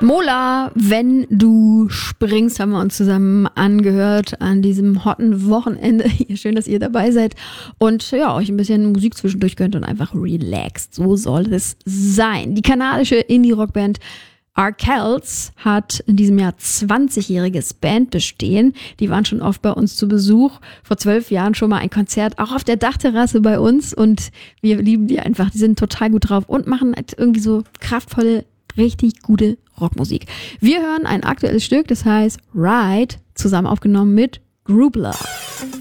Mola, wenn du springst, haben wir uns zusammen angehört an diesem hotten Wochenende. Schön, dass ihr dabei seid und ja, euch ein bisschen Musik zwischendurch gönnt und einfach relaxt. So soll es sein. Die kanadische Indie-Rockband Arkells hat in diesem Jahr 20-jähriges Bandbestehen. Die waren schon oft bei uns zu Besuch. Vor 12 Jahren schon mal ein Konzert, auch auf der Dachterrasse bei uns. Und wir lieben die einfach. Die sind total gut drauf und machen halt irgendwie so kraftvolle, richtig gute Rockmusik. Wir hören ein aktuelles Stück, das heißt Ride, zusammen aufgenommen mit Groupler.